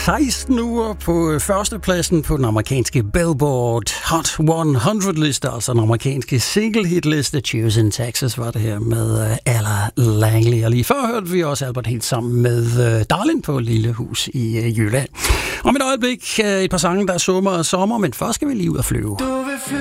16 uger på førstepladsen på den amerikanske Billboard Hot 100-liste, altså den amerikanske single-hit-liste. Cheers in Texas var det her med Ella Langley. Og lige før hørte vi også Albert helt sammen med Darlin på Lille Hus i Jylland. Om et øjeblik et par sange, der summer og sommer, men først skal vi lige ud og flyve.